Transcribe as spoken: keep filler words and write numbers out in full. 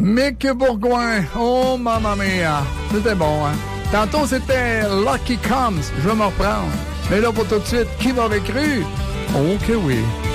Mick Bourgoin, oh mamma mia, c'était bon, hein? Tantôt, c'était Lucky Comes, je vais m'en reprendre. Mais là, pour tout de suite, qui m'aurait cru? Oh que oui.